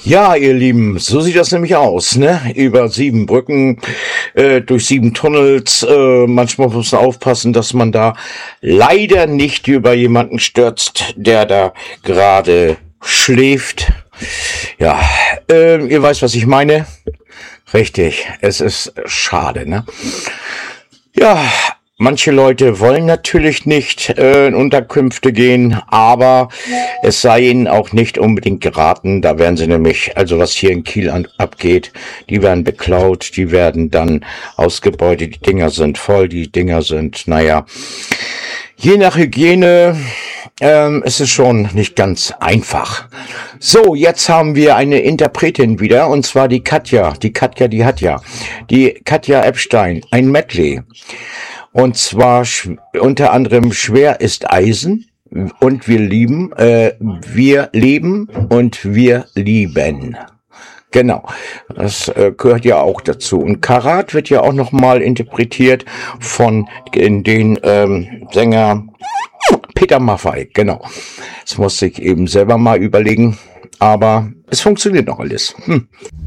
Ja, ihr Lieben, so sieht das nämlich aus, ne? Über 7 Brücken, durch 7 Tunnels. Manchmal muss man aufpassen, dass man da leider nicht über jemanden stürzt, der da gerade schläft. Ja, ihr weißt, was ich meine. Richtig, es ist schade, ne? Ja, manche Leute wollen natürlich nicht in Unterkünfte gehen, aber es sei ihnen auch nicht unbedingt geraten. Da werden sie nämlich, also was hier in Kiel abgeht, die werden beklaut, die werden dann ausgebeutet, die Dinger sind voll, die Dinger sind, naja, je nach Hygiene ist es schon nicht ganz einfach. So, jetzt haben wir eine Interpretin wieder, und zwar die Katja. Die Katja Epstein, ein Medley. Und zwar unter anderem Schwer ist Eisen und wir leben und wir lieben. Genau, das gehört ja auch dazu. Und Karat wird ja auch nochmal interpretiert von den Sänger Peter Maffay, genau. Das musste ich eben selber mal überlegen, aber es funktioniert noch alles.